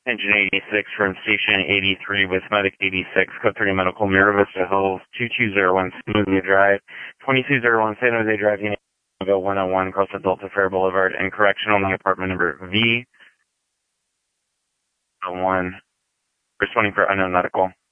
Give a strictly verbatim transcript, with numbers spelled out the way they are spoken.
Engine eighty-six from Station eighty-three with Medic eighty-six, Code three Medical, Mira Vista Hills, two two zero one San Jose Drive, twenty-two oh one San Jose Drive, Union one oh one, across the Delta Fair Boulevard, and correction on the apartment number V one, responding for unknown medical.